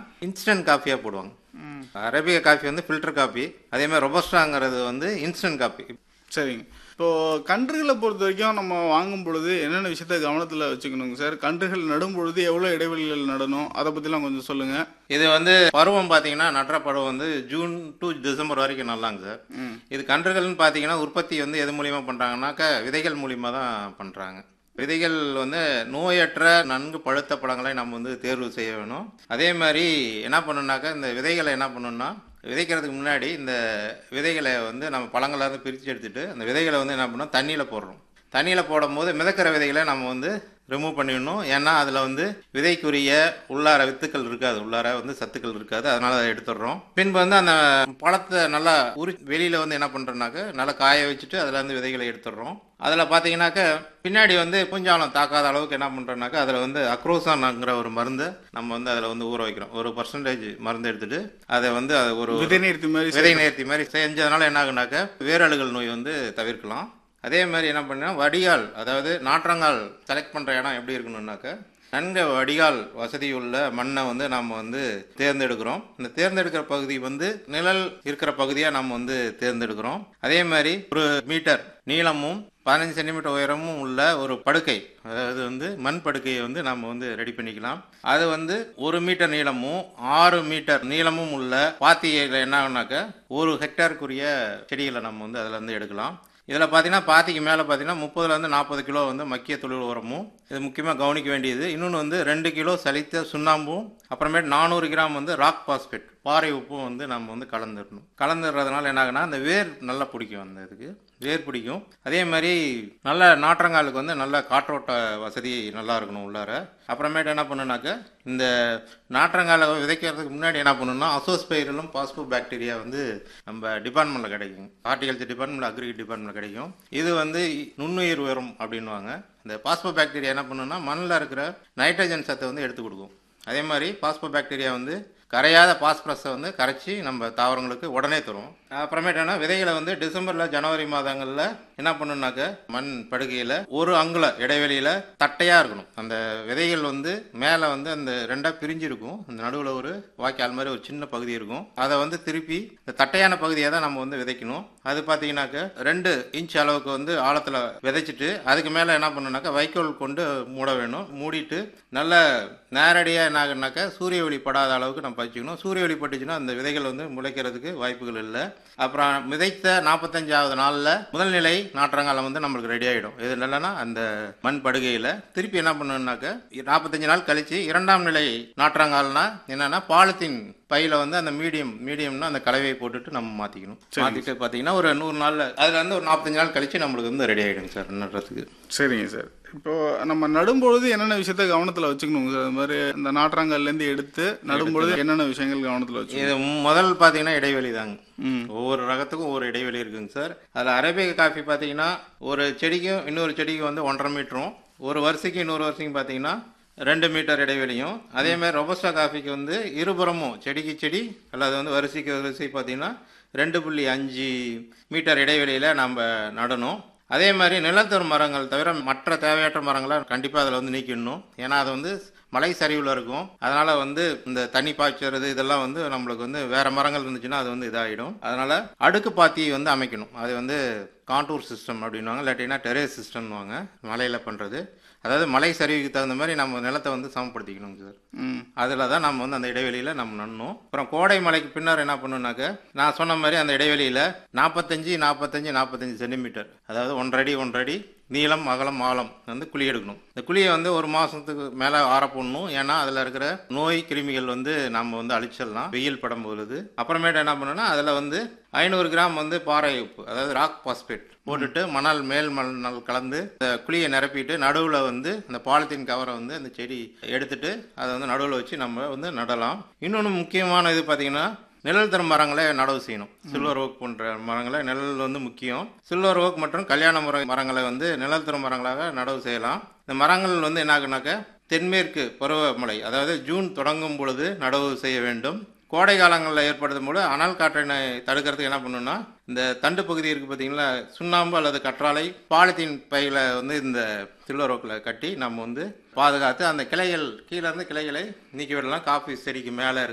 Instant காஃபியாக போடுவாங்க. ம். Arabica coffee வந்து ஃபில்டர் காஃபி, அதே மாதிரி ரொபஸ்டாங்கிறது வந்து இன்ஸ்டன்ட் காஃபி. சரிங்க. இப்போது கன்றுகளை பொறுத்த வரைக்கும் நம்ம வாங்கும் பொழுது என்னென்ன விஷயத்த கவனத்தில் வச்சுக்கணுங்க சார்? கன்றுகள் நடும் பொழுது எவ்வளோ இடைவெளிகள் நடணும், அதை பற்றிலாம் கொஞ்சம் சொல்லுங்கள். இது வந்து பருவம் பார்த்தீங்கன்னா நடுற பருவம் வந்து ஜூன் டு டிசம்பர் வரைக்கும் நல்லாங்க சார். இது கன்றுகள்னு பார்த்தீங்கன்னா உற்பத்தி வந்து எது மூலியமா பண்ணுறாங்கனாக்கா விதைகள் மூலியமாக தான் பண்ணுறாங்க. விதைகள் வந்து நோயற்ற நன்கு பழுத்த பழங்களை நம்ம வந்து தேர்வு செய்ய வேணும். அதே மாதிரி என்ன பண்ணணுன்னாக்கா இந்த விதைகளை என்ன பண்ணணும்னா விதைக்கிறதுக்கு முன்னாடி இந்த விதைகளை வந்து நம்ம பழங்கள்லேருந்து பிரித்து எடுத்துகிட்டு அந்த விதைகளை வந்து என்ன பண்ணோம் தண்ணியில் போடுறோம். தண்ணியில் போடும்போது மிதக்கிற விதைகளை நம்ம வந்து ரிமூவ் பண்ணிடணும். ஏன்னா அதில் வந்து விதைக்குரிய உள்ளார வித்துக்கள் இருக்காது, உள்ளார வந்து சத்துக்கள் இருக்காது, அதனால் அதை எடுத்துடுறோம். பின்பு வந்து அந்த பழத்தை நல்லா வெளியில் வந்து என்ன பண்ணுறோன்னாக்க நல்லா காய வச்சுட்டு அதில் வந்து விதைகளை எடுத்துடுறோம். அதில் பார்த்தீங்கன்னாக்க பின்னாடி வந்து பூஞ்சாலம் தாக்காத அளவுக்கு என்ன பண்ணுறோன்னாக்கா அதில் வந்து அக்ரோசான்ங்கிற ஒரு மருந்து நம்ம வந்து அதில் வந்து ஊற வைக்கிறோம். 1% மருந்து எடுத்துகிட்டு அதை வந்து அதை ஒரு விதை நேர்த்தி மாதிரி செஞ்சதுனால என்ன ஆகுனாக்கா வேரழுகல் நோய் வந்து தவிர்க்கலாம். அதே மாதிரி என்ன பண்ணால் வடிகால், அதாவது நாற்றங்கால் செலக்ட் பண்ணுற இடம் எப்படி இருக்கணும்னாக்க நன்கு வடிகால் வசதி உள்ள மண்ணை வந்து நம்ம வந்து தேர்ந்தெடுக்கிறோம். இந்த தேர்ந்தெடுக்கிற பகுதி வந்து நிழல் இருக்கிற பகுதியாக நம்ம வந்து தேர்ந்தெடுக்கிறோம். அதே மாதிரி 1 மீட்டர் நீளமும் 15 சென்டிமீட்டர் உயரமும் உள்ள ஒரு படுக்கை, அதாவது வந்து மண் படுக்கையை வந்து நம்ம வந்து ரெடி பண்ணிக்கலாம். அது வந்து 1 மீட்டர் நீளமும் 6 மீட்டர் நீளமும் உள்ள பாத்தியில் என்ன ஆகுனாக்க 1 ஹெக்டேருக்குரிய செடிகளை நம்ம வந்து அதில் வந்து எடுக்கலாம். இதில் பார்த்தீங்கன்னா பாத்திக்கு மேலே பார்த்தீங்கன்னா 30லேருந்து 40 கிலோ வந்து மக்கிய தொழில் உரமும், இது முக்கியமாக கவனிக்க வேண்டியது. இன்னொன்று வந்து 2 கிலோ சலித்த சுண்ணாம்பும், அப்புறமேட்டு 400 கிராம் வந்து ராக் பாஸ்பேட் பாறை உப்பும் வந்து நம்ம வந்து கலந்துடணும். கலந்துடுறதுனால என்ன ஆகுனா அந்த வேர் நல்லா பிடிக்கும், அந்த இதுக்கு வேர் பிடிக்கும். அதே மாதிரி நல்ல நாற்றங்காலுக்கு வந்து நல்ல காற்றோட்ட வசதி நல்லா இருக்கணும் உள்ளார. அப்புறமேட்டு என்ன பண்ணுனாக்க இந்த நாற்றங்காலை விதைக்கிறதுக்கு முன்னாடி என்ன பண்ணணும்னா அசோஸ்பைரிலும் பாஸ்போ பாக்டீரியா வந்து நம்ம டிபார்ட்மெண்ட்டில் கிடைக்கும், ஹார்டிகல்ச்சர் டிபார்ட்மெண்ட், அக்ரி டிபார்ட்மெண்ட்டில் கிடைக்கும். இது வந்து நுண்ணுயிர் உரம் அப்படின்வாங்க. இந்த பாஸ்போ பாக்டீரியா என்ன பண்ணுன்னா மண்ணில் இருக்கிற நைட்ரஜன் சத்தை வந்து எடுத்து கொடுக்கும். அதே மாதிரி பாஸ்போ பாக்டீரியா வந்து கரையாத பாஸ்பரஸை வந்து கரைச்சி நம்ம தாவரங்களுக்கு உடனே தரும். அப்புறமேட்டு என்ன விதைகளை வந்து டிசம்பரில் ஜனவரி மாதங்களில் என்ன பண்ணணுன்னாக்க மண் படுகையில் 1 அங்குல இடைவெளியில் தட்டையாக இருக்கணும். அந்த விதைகள் வந்து மேலே வந்து அந்த 2ஆக பிரிஞ்சிருக்கும், அந்த நடுவில் ஒரு வாய்க்கால் மாதிரி ஒரு சின்ன பகுதி இருக்கும். அதை வந்து திருப்பி இந்த தட்டையான பகுதியை தான் நம்ம வந்து விதைக்கணும். அது பார்த்தீங்கன்னாக்க 2 இன்ச் அளவுக்கு வந்து ஆழத்தில் விதைச்சிட்டு அதுக்கு மேலே என்ன பண்ணணுன்னாக்கா வைக்கோல் கொண்டு மூட வேணும். மூடிட்டு நல்ல நேரடியாக என்ன ஆகுனாக்கா சூரிய ஒளி படாத அளவுக்கு நம்ம வச்சுக்கணும். சூரிய ஒளி பட்டுச்சுன்னா அந்த விதைகள் வந்து முளைக்கிறதுக்கு வாய்ப்புகள் இல்லை. அப்புறம் விதைத்த 45வது நாளில் முதல் நிலை நாற்றங்காலம் வந்து நம்மளுக்கு ரெடி ஆகிடும். இது இல்லைன்னா அந்த மண் படுகையில் திருப்பி என்ன பண்ணணுன்னாக்க 45 நாள் கழித்து 2ஆம் நிலை நாற்றங்கால்னா என்னென்னா பாலித்தீன் பையில் வந்து அந்த மீடியம்னா அந்த கலவையை போட்டுட்டு நம்ம மாற்றிக்கணும். மாற்றிட்டு பார்த்தீங்கன்னா ஒரு 100 நாளில் அதில் வந்து ஒரு 45 நாள் கழித்து நம்மளுக்கு வந்து ரெடி ஆகிடுங்க சார் நடுறதுக்கு. சரிங்க சார். இப்போது நம்ம நடும்பொழுது என்னென்ன விஷயத்த கவனத்தில் வச்சுக்கணுங்க சார்? அது மாதிரி இந்த நாற்றங்கால்லேருந்து எடுத்து நடும்பொழுது என்னென்ன விஷயங்கள் கவனத்தில் வச்சு? இது முதல் பார்த்தீங்கன்னா இடைவெளி தாங்க. ஒவ்வொரு ரகத்துக்கும் ஒவ்வொரு இடைவெளி இருக்குங்க சார். அதில் அரேபிகா காஃபி பார்த்தீங்கன்னா ஒரு செடிக்கும் இன்னொரு செடிக்கும் வந்து 1.5 மீட்டரும், ஒரு வரிசைக்கு இன்னொரு வரிசைக்கும் பார்த்தீங்கன்னா 2 மீட்டர் இடைவெளியும். அதே மாதிரி ரொபஸ்டா காஃபிக்கு வந்து இருபுறமும் செடிக்கு செடி அல்லது வந்து வரிசைக்கு வரிசை பார்த்தீங்கன்னா 2.5 மீட்டர் இடைவெளியில் நம்ம நடணும். அதே மாதிரி நிலத்தரும் மரங்கள் தவிர மற்ற தேவையற்ற மரங்களை கண்டிப்பாக அதில் வந்து நீக்கிடணும். ஏன்னா அது வந்து மலை சரிவில் இருக்கும். அதனால் வந்து இந்த தண்ணி பாய்ச்சறது இதெல்லாம் வந்து நம்மளுக்கு வந்து வேறு மரங்கள் இருந்துச்சுன்னா அது வந்து இதாகிடும். அதனால் அடுக்கு பாத்தி வந்து அமைக்கணும். அது வந்து கான்டூர் சிஸ்டம் அப்படின்வாங்க, இல்லாட்டினா டெரேஸ் சிஸ்டம்னுவாங்க, மலையில் பண்ணுறது. அதாவது மலை சரிவுக்கு தகுந்த மாதிரி நம்ம நிலத்தை வந்து சமப்படுத்திக்கணும் சார். அதில் தான் நம்ம வந்து அந்த இடைவெளியில் நம்ம நடணும். அப்புறம் கோடை மலைக்கு பின்னர் என்ன பண்ணணுன்னாக்க நான் சொன்ன மாதிரி அந்த இடைவெளியில் 45 சென்டிமீட்டர், அதாவது 1 அடி நீளம் அகலம் ஆழம் வந்து குழி எடுக்கணும். இந்த குழியை வந்து 1 மாதத்துக்கு மேலே ஆற போடணும். ஏன்னா அதில் இருக்கிற நோய் கிருமிகள் வந்து நம்ம வந்து அழிச்சிடலாம் வெயில் படும் பொழுது. அப்புறமேட்டு என்ன பண்ணணும்னா அதில் வந்து 500 கிராம் வந்து பாறை உப்பு, அதாவது ராக் பாஸ்பேட் போட்டுட்டு மேல் மணல் கலந்து இந்த குழியை நிரப்பிட்டு நடுவில் வந்து அந்த பாலித்தீன் கவரை வந்து அந்த செடி எடுத்துட்டு அதை வந்து நடுவில் வச்சு நம்ம வந்து நடலாம். இன்னொன்று முக்கியமான இது பார்த்தீங்கன்னா நிழல் தரும் மரங்களை நடவு செய்யணும். சில்வர் ஓக் போன்ற மரங்களை நிழல் வந்து முக்கியம். சில்வர் ஓக் மற்றும் கல்யாண முறை மரங்களை வந்து நிழல் தரும் மரங்களாக நடவு செய்யலாம். இந்த மரங்கள் வந்து என்ன ஆகுனாக்க தென்மேற்கு பருவமழை, அதாவது ஜூன் தொடங்கும் பொழுது நடவு செய்ய வேண்டும். கோடை காலங்களில் ஏற்படுத்தும் போது அனல் காற்றினை தடுக்கிறதுக்கு என்ன பண்ணணும்னா இந்த தண்டு பகுதி இருக்குது பார்த்தீங்களா, சுண்ணாம்பு அல்லது கற்றாழை பாலித்தீன் பையில் வந்து இந்த சில்வர் ஓக்கில் கட்டி நம்ம வந்து பாதுகாத்து அந்த கிளைகள் கீழே இருந்து கிளைகளை நீக்கி விடலாம். காஃபி செடிக்கு மேலே